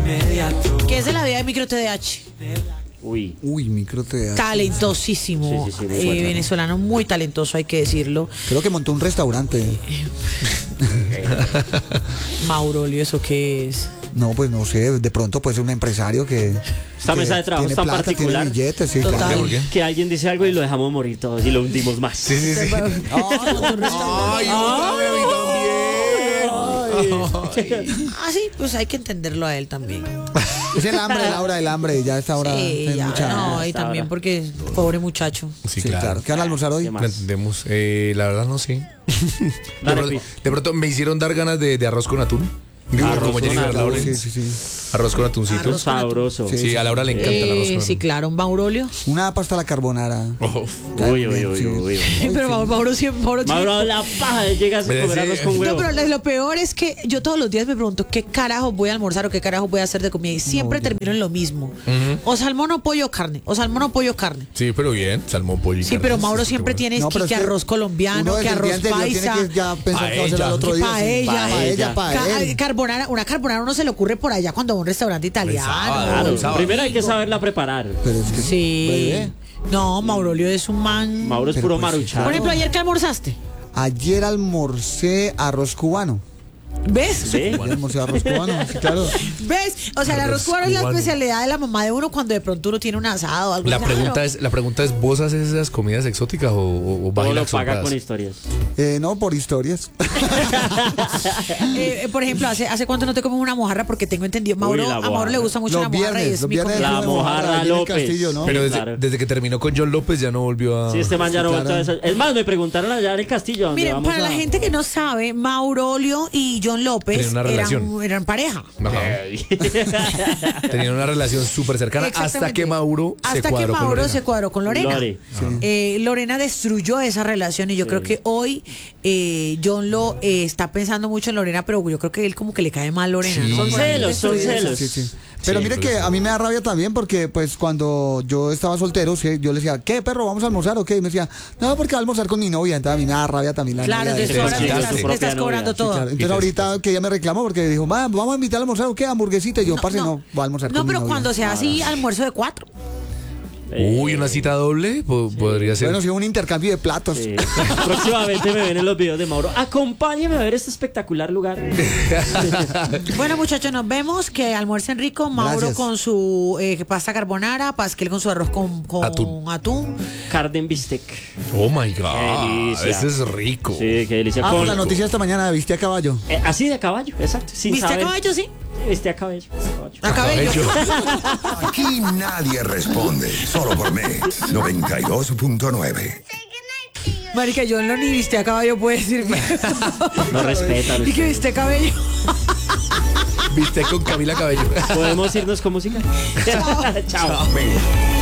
¿Qué es de la vida de Micro TDH? Uy, Micro TDH. Talentosísimo. Sí, muy bueno. Venezolano muy talentoso, hay que decirlo. Creo que montó un restaurante. Maurolio, ¿eso qué es? No, pues no sé, de pronto puede ser un empresario que... Esta que mesa de trabajo tiene es tan plata, particular. Tiene billetes, sí, Total. claro. ¿Por qué? que alguien dice algo y lo dejamos morir todos y lo hundimos más. Sí, sí, sí. Ay, Ah, sí, pues hay que entenderlo a él también. Es el hambre, Laura, el hambre. Ya a esta hora Sí, hay ya, mucha... no, y hasta también ahora. porque pobre muchacho. Sí, Sí, claro. ¿Qué van a almorzar hoy? ¿Qué más? Lo entendemos. La verdad no sé. Dale, de, Pi. de pronto me hicieron dar ganas de arroz con atún. Digo, Arroz como con Jennifer atún. Lawrence. Sí, sí, sí. Arroz con atuncito. Arroz con atún. Sabroso. Sí, a Laura le encanta el arroz con atún. Sí, claro, un Maurolio. Una pasta a la carbonara. Oh, Uy. Pero Mauro siempre. Mauro, la paja de llegas a Pero comer sí. arroz con No, huevo. pero lo peor es que yo todos los días me pregunto qué carajo voy a almorzar o qué carajo voy a hacer de comida y siempre termino en lo mismo. O salmón o pollo o carne, o salmón o pollo o carne. sí, pero bien. Salmón, pollo y Sí, carne. pero Mauro Qué siempre bueno. tiene No, pero que es que arroz colombiano, uno que desde el arroz día anterior paisa. tiene que ya pensar que va a hacer al otro Que día. paella. Paella, paella. Carbonara, una carbonara no se le ocurre por allá cuando va a un restaurante italiano. Claro, Sábado. primero hay que saberla preparar. Pero es que... Sí. Bebé. No, Maurolio es un man. Mauro es Pero puro pues sí, maruchado. Por ejemplo, ayer que almorzaste. Ayer almorcé arroz cubano. ¿Ves? Sí. Ayer almorcé arroz cubano, sí, claro. ¿Ves? O sea, el arroz cubano es la especialidad de la mamá de uno cuando de pronto uno tiene un asado o algo La así. pregunta es, ¿vos haces esas comidas exóticas o Todo bailas lo paga sopas? con historias. No, por historias. Por ejemplo, ¿hace cuánto no te comes una mojarra? Porque tengo entendido, Uy, la a Mauro mojarra. le gusta mucho la mojarra y es los mi viernes comida. La come mojarra allí en el López. Castillo, ¿no? Pero Sí, desde, claro. desde que terminó con John López ya no volvió a... Sí, este man ya no Sí, volvió a claro. Es más, me preguntaron allá en el castillo. Donde Miren, vamos para a... la gente que no sabe, Maurolio y John López Tenían una relación. eran pareja. Ajá. Tenían una relación súper cercana hasta Exactamente. que Mauro se Hasta que cuadró con Mauro Lorena. se cuadró con Lorena. Lore. Lorena destruyó esa relación y yo creo que hoy John lo está pensando mucho en Lorena, pero yo creo que él como que le cae mal Lorena. Sí. ¿no? Son Por haber celos, son destruido celos. eso. Sí, sí. Pero Sí, mire pues. que a mí me da rabia también porque pues cuando yo estaba soltero, sí, yo le decía, ¿qué perro? ¿Vamos a almorzar o qué? Y me decía, no, porque va a almorzar con mi novia. Entonces a mí me da rabia también la Claro, novia. entonces Sí, ahora sí, le claro, estás, su le estás propia cobrando novia. todo. Claro, entonces ahorita que ella me reclamó porque dijo, vamos a invitar a almorzar o qué, hamburguesita. Y yo, parce, no, voy a almorzar No, con mi pero novia. cuando sea así, almuerzo de 4. Uy, una cita doble podría ser. Bueno, sí, un intercambio de platos. Sí. Próximamente me ven en los videos de Mauro. Acompáñeme a ver este espectacular lugar. Bueno, muchachos, nos vemos. Que almuercen rico. Mauro Gracias. con su pasta carbonara, Pasquel con su arroz con atún. Carden bistec. Oh my Qué God. delicia. Ese es rico. Sí, qué delicia. Ah, Con- por la noticia esta mañana, viste a caballo. así de caballo, exacto. Sin ¿Viste a saber. caballo, sí? Viste a caballo. A cabello. Aquí nadie responde, solo por Mix 92.9. Marica, yo no ni viste a caballo puede decirme. No respetan. ¿Y que viste cabello? Viste con Camila Cabello. ¿Podemos irnos con música? Chao. Mix.